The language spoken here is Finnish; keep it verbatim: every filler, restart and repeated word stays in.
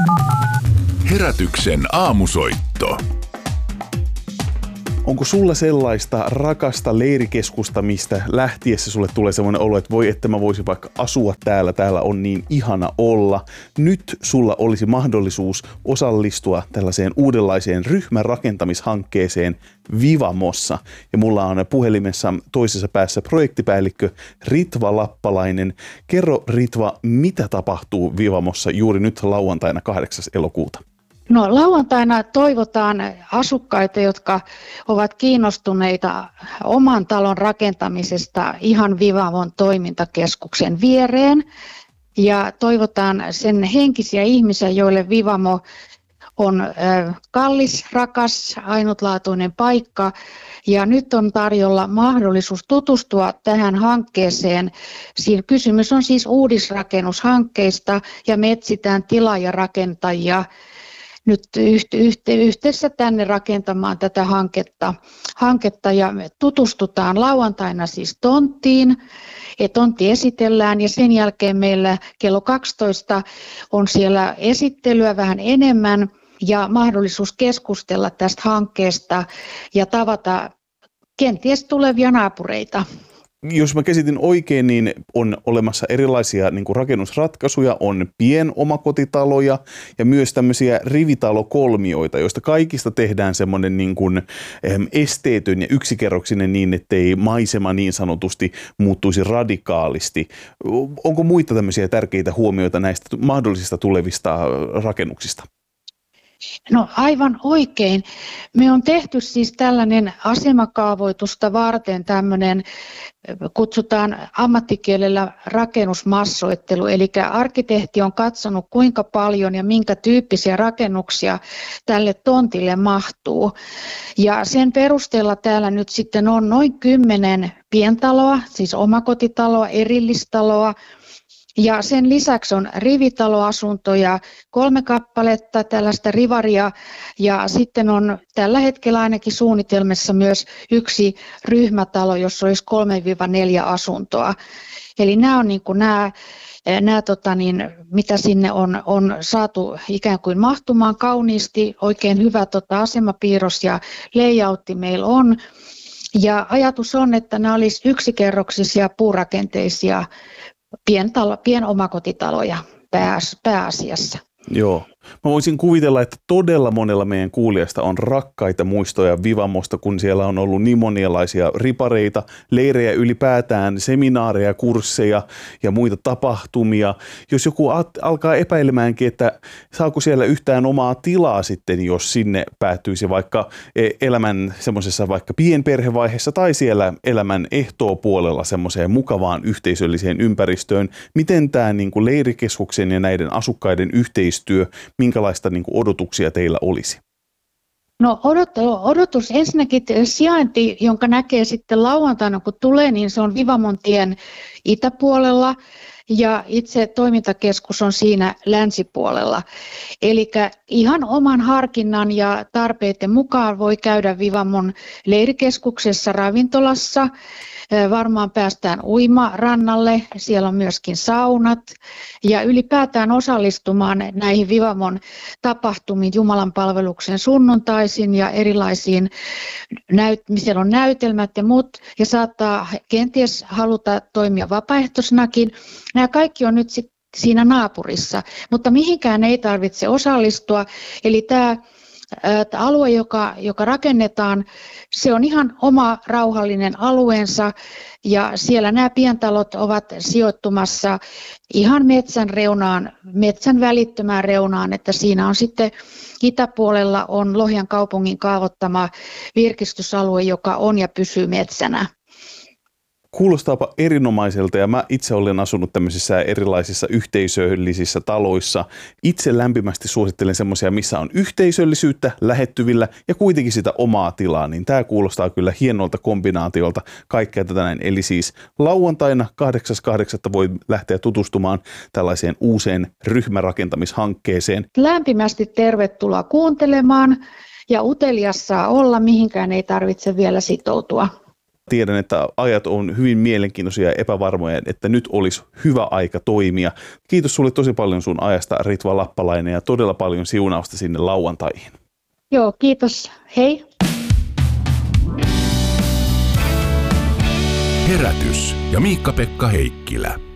Herätyksen aamusoitto. Onko sulla sellaista rakasta leirikeskusta, mistä lähtiessä sulle tulee semmoinen olo, että voi, että mä voisin vaikka asua täällä, täällä on niin ihana olla. Nyt sulla olisi mahdollisuus osallistua tällaiseen uudenlaiseen ryhmärakentamishankkeeseen Vivamossa. Ja mulla on puhelimessa toisessa päässä projektipäällikkö Ritva Lappalainen. Kerro Ritva, mitä tapahtuu Vivamossa juuri nyt lauantaina kahdeksas elokuuta? No lauantaina toivotaan asukkaita, jotka ovat kiinnostuneita oman talon rakentamisesta ihan Vivamon toimintakeskuksen viereen. Ja toivotaan sen henkisiä ihmisiä, joille Vivamo on kallis, rakas, ainutlaatuinen paikka. Ja nyt on tarjolla mahdollisuus tutustua tähän hankkeeseen. Siinä kysymys on siis uudisrakennushankkeista ja me etsitään tilaajarakentajia nyt yhdessä tänne rakentamaan tätä hanketta, hanketta ja me tutustutaan lauantaina siis tonttiin. Ja tontti esitellään ja sen jälkeen meillä kello kaksitoista on siellä esittelyä vähän enemmän ja mahdollisuus keskustella tästä hankkeesta ja tavata kenties tulevia naapureita. Jos mä käsitin oikein, niin on olemassa erilaisia niin kuin rakennusratkaisuja, on pienomakotitaloja ja myös tämmöisiä rivitalokolmioita, joista kaikista tehdään semmoinen niin kuin esteetön ja yksikerroksinen niin, ettei maisema niin sanotusti muuttuisi radikaalisti. Onko muita tämmöisiä tärkeitä huomioita näistä mahdollisista tulevista rakennuksista? No aivan oikein. Me on tehty siis tällainen asemakaavoitusta varten tämmöinen, kutsutaan ammattikielellä rakennusmassoittelu, eli arkkitehti on katsonut kuinka paljon ja minkä tyyppisiä rakennuksia tälle tontille mahtuu. Ja sen perusteella täällä nyt sitten on noin kymmenen pientaloa, siis omakotitaloa, erillistaloa. Ja sen lisäksi on rivitaloasuntoja, kolme kappaletta, tällaista rivaria ja sitten on tällä hetkellä ainakin suunnitelmassa myös yksi ryhmätalo, jossa olisi kolmesta neljään asuntoa. Eli nämä on niin kuin nämä, nämä tota niin, mitä sinne on, on saatu ikään kuin mahtumaan kauniisti, oikein hyvä tota asemapiirros ja layoutti meillä on. Ja ajatus on, että nämä olisi yksikerroksisia puurakenteisia Pientalo, pienomakotitaloja pääs, pääasiassa. Joo. Mä voisin kuvitella, että todella monella meidän kuulijasta on rakkaita muistoja Vivamosta, kun siellä on ollut niin monialaisia ripareita, leirejä ylipäätään, seminaareja, kursseja ja muita tapahtumia. Jos joku alkaa epäilemäänkin, että saako siellä yhtään omaa tilaa sitten, jos sinne päätyisi vaikka elämän semmoisessa vaikka pienperhevaiheessa tai siellä elämän ehtoopuolella semmoiseen mukavaan yhteisölliseen ympäristöön, miten tämä niin kuin leirikeskuksen ja näiden asukkaiden yhteistyö, minkälaista niin kuin odotuksia teillä olisi? No odotus ensinnäkin sijainti, jonka näkee sitten lauantaina kun tulee, niin se on Vivamontien itäpuolella ja itse toimintakeskus on siinä länsipuolella. Eli ihan oman harkinnan ja tarpeiden mukaan voi käydä Vivamon leirikeskuksessa ravintolassa. Varmaan päästään uimarannalle, siellä on myöskin saunat ja ylipäätään osallistumaan näihin Vivamon tapahtumiin Jumalan palveluksen sunnuntaisin ja erilaisiin, näyt- siellä on näytelmät ja muut ja saattaa kenties haluta toimia vapaaehtoisnakin. Nämä kaikki on nyt sit siinä naapurissa, mutta mihinkään ei tarvitse osallistua, eli tämä Tämä alue, joka, joka rakennetaan, se on ihan oma rauhallinen alueensa ja siellä nämä pientalot ovat sijoittumassa ihan metsän reunaan, metsän välittömään reunaan, että siinä on sitten itäpuolella on Lohjan kaupungin kaavoittama virkistysalue, joka on ja pysyy metsänä. Kuulostaapa erinomaiselta ja mä itse olen asunut tämmöisissä erilaisissa yhteisöllisissä taloissa. Itse lämpimästi suosittelen semmoisia, missä on yhteisöllisyyttä lähettyvillä ja kuitenkin sitä omaa tilaa, niin tämä kuulostaa kyllä hienolta kombinaatiolta kaikkea tätä näin. Eli siis lauantaina kahdeksas kahdeksatta voi lähteä tutustumaan tällaiseen uuseen ryhmärakentamishankkeeseen. Lämpimästi tervetuloa kuuntelemaan ja utelias saa olla, mihinkään ei tarvitse vielä sitoutua. Tiedän, että ajat on hyvin mielenkiintoisia ja epävarmoja, että nyt olisi hyvä aika toimia. Kiitos sulle tosi paljon sun ajasta, Ritva Lappalainen, ja todella paljon siunausta sinne lauantaihin. Joo, kiitos. Hei. Herätys ja Miikka-Pekka Heikkilä.